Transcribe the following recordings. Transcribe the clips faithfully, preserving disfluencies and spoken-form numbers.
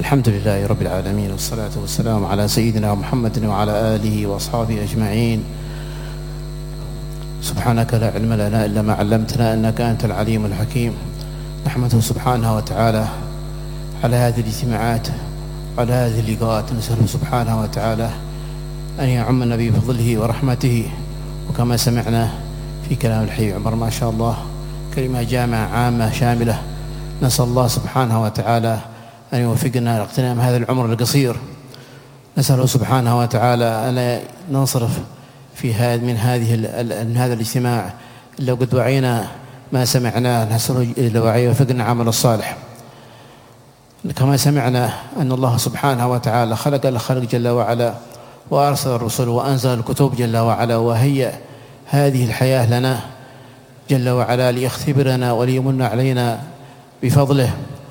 الحمد لله رب العالمين، والصلاة والسلام على سيدنا محمد وعلى آله وأصحابه أجمعين. سبحانك لا علم لنا إلا ما علمتنا إنك أنت العليم الحكيم. نحمده سبحانه وتعالى على هذه الاجتماعات، على هذه اللقاءات. نسأله سبحانه وتعالى أن يعمنا بفضله ورحمته. وكما سمعنا في كلام الحي عمر ما شاء الله كلمة جامعة عامة شاملة، نسأل الله سبحانه وتعالى أن يوفقنا لاغتنام هذا العمر القصير. نسأله سبحانه وتعالى أن ننصرف في هذا من هذه من هذا الاجتماع لو قد وعينا ما سمعناه. نسأله جل وعلا يوفقنا عمل الصالح. كما سمعنا أن الله سبحانه وتعالى خلق الخلق جل وعلا، وأرسل الرسل، وأنزل الكتب جل وعلا، وهيأ هذه الحياة لنا جل وعلا ليختبرنا وليمن علينا بفضله.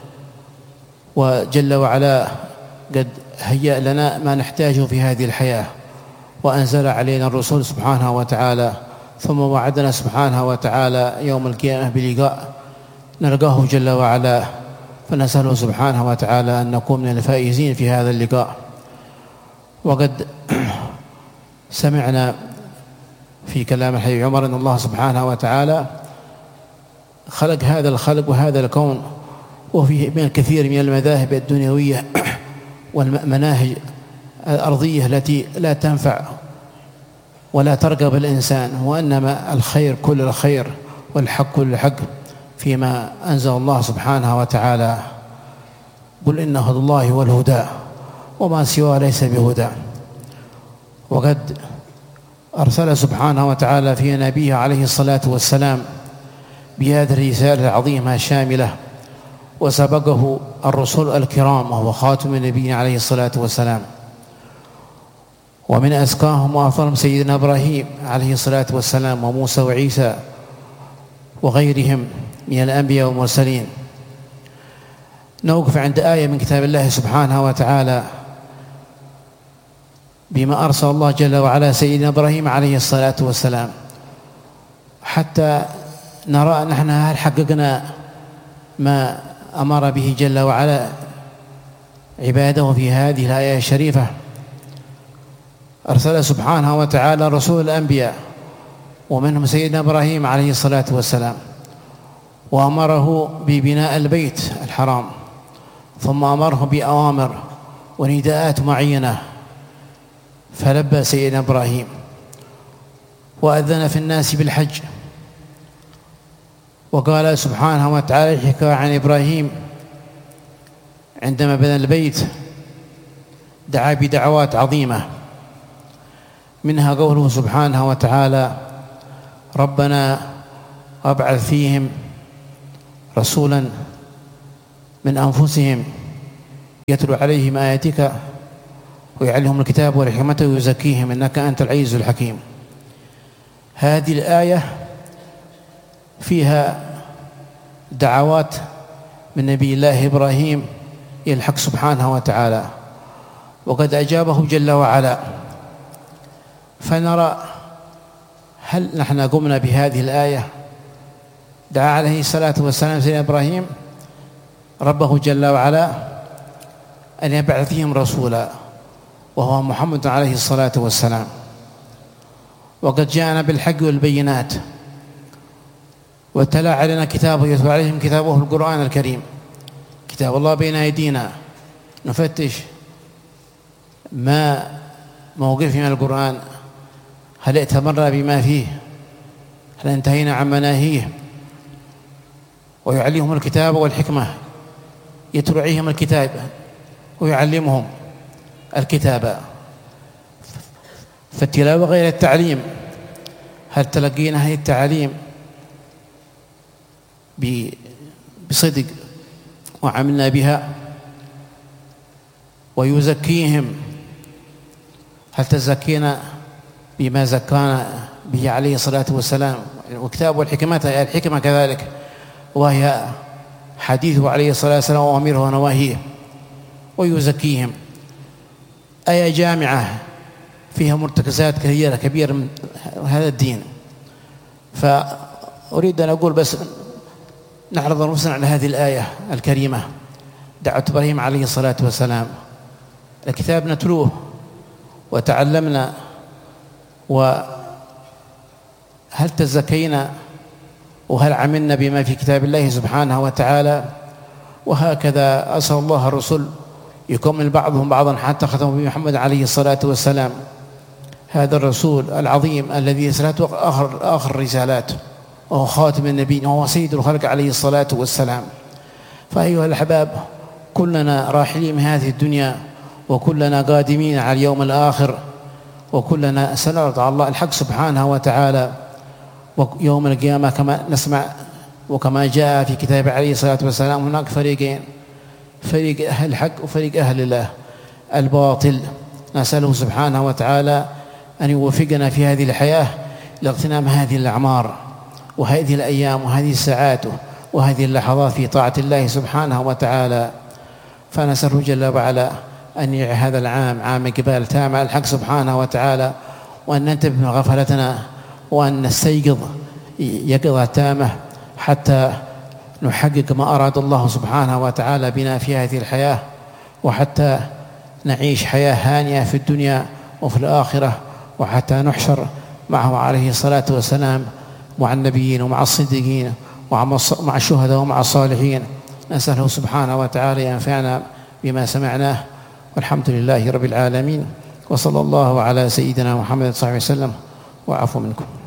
وجل وعلا قد هيأ لنا ما نحتاجه في هذه الحياة، وأنزل علينا الرسول سبحانه وتعالى، ثم وعدنا سبحانه وتعالى يوم القيامة بلقاء نلقاه جل وعلا. فنسأله سبحانه وتعالى أن نكون من الفائزين في هذا اللقاء. وقد سمعنا في كلام الحي عمر أن الله سبحانه وتعالى خلق هذا الخلق وهذا الكون، وفيه من الكثير من المذاهب الدنيوية والمناهج الأرضية التي لا تنفع ولا ترغب الإنسان، وإنما الخير كل الخير والحق كل الحق فيما أنزل الله سبحانه وتعالى. قل إن هدى الله هو الهدى وما سواه ليس بهدى. وقد أرسل سبحانه وتعالى في نبيه عليه الصلاة والسلام بهذه الرسالة العظيمة الشاملة، وسبقه الرسل الكرام وهو خاتم النبي عليه الصلاة والسلام. ومن أزكاهم وأفضلهم سيدنا إبراهيم عليه الصلاة والسلام، وموسى وعيسى وغيرهم من الأنبياء والمرسلين. نوقف عند آية من كتاب الله سبحانه وتعالى بما أرسل الله جل وعلا سيدنا إبراهيم عليه الصلاة والسلام، حتى نرى نحن هل حققنا ما أمر به جل وعلا عباده في هذه الآية الشريفة. أرسل سبحانه وتعالى رسول الأنبياء، ومنهم سيدنا إبراهيم عليه الصلاة والسلام، وأمره ببناء البيت الحرام، ثم أمره بأوامر ونداءات معينة، فلبى سيدنا إبراهيم وأذن في الناس بالحج. وقال سبحانه وتعالى حكى عن إبراهيم عندما بنى البيت دعا بدعوات عظيمة، منها قوله سبحانه وتعالى: ربنا وابعث فيهم رسولا من أنفسهم يتلو عليهم آياتك ويعلمهم الكتاب والحكمة ويزكيهم إنك أنت العزيز الحكيم. هذه الآية فيها دعوات من نبي الله إبراهيم إلى الحق سبحانه وتعالى، وقد أجابه جل وعلا. فنرى هل نحن قمنا بهذه الآية؟ دعا عليه الصلاة والسلام سيدنا إبراهيم ربه جل وعلا أن يبعث فيهم رسولا، وهو محمد عليه الصلاة والسلام. وقد جاءنا بالحق والبينات، وتلا علينا كتابه يتلو عليهم كتابه القرآن الكريم، كتاب الله بين أيدينا. نفتش ما موقفه من القرآن، هل ائتمرنا بما فيه، هل انتهينا عن مناهيه. ويعلمهم الكتاب والحكمة، يتلو عليهم الكتاب ويعلمهم الكتاب. فالتلاوة غير التعليم، هل تلقينا هذه التعليم بصدق وعملنا بها؟ ويزكيهم، هل تزكينا بما زكانا به عليه الصلاة والسلام؟ وكتاب والحكمة، الحكمة كذلك، وهي حديثه عليه الصلاة والسلام وأميره ونواهيه. ويزكيهم، آية جامعة فيها مرتكزات كثيرة كبيرة من هذا الدين. فأريد أن أقول بس نعرض نفسنا على هذه الآية الكريمة دعوة إبراهيم عليه الصلاة والسلام. الكتاب نتلوه وتعلمنا، وهل تزكينا وهل عملنا بما في كتاب الله سبحانه وتعالى؟ وهكذا أسأل الله الرسل يكمل بعضهم بعضا حتى ختموا بمحمد عليه الصلاة والسلام، هذا الرسول العظيم الذي رسالته آخر, آخر الرسالات، وهو خاتم النبيين وهو سيد الخلق عليه الصلاة والسلام. فأيها الأحباب، كلنا راحلين من هذه الدنيا، وكلنا قادمين على اليوم الآخر، وكلنا سنعرض على الله الحق سبحانه وتعالى يوم القيامة كما نسمع وكما جاء في كتاب عليه الصلاة والسلام. هناك فريقين، فريق أهل الحق وفريق أهل الله الباطل. نسأله سبحانه وتعالى أن يوفقنا في هذه الحياة لاغتنام هذه الأعمار وهذه الأيام وهذه الساعات وهذه اللحظات في طاعة الله سبحانه وتعالى. فنسأله جل وعلا أن يجعل هذا العام عام إقبال تام على الحق سبحانه وتعالى، وأن ننتبه من غفلتنا، وأن نستيقظ يقظة تامة حتى نحقق ما أراد الله سبحانه وتعالى بنا في هذه الحياة، وحتى نعيش حياة هانية في الدنيا وفي الآخرة، وحتى نحشر معه عليه الصلاة والسلام مع النبيين ومع الصديقين ومع الشهداء ومع الصالحين. نسأله سبحانه وتعالى ينفعنا بما سمعناه، والحمد لله رب العالمين، وصلى الله على سيدنا محمد صلى الله عليه وسلم، وعفو منكم.